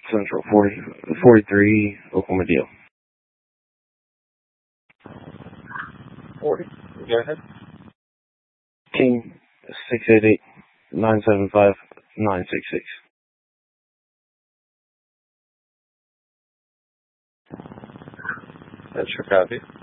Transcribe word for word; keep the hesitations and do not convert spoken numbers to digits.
Central, forty, forty-three, Oklahoma Deal. forty. Go ahead. King, six eight eight, nine seven five, nine six six. That's your copy.